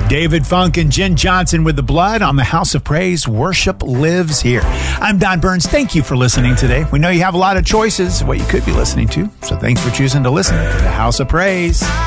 David Funk and Jen Johnson with The Blood on the House of Praise. Worship lives here. I'm Don Burns. Thank you for listening today. We know you have a lot of choices of what you could be listening to, so thanks for choosing to listen to the House of Praise.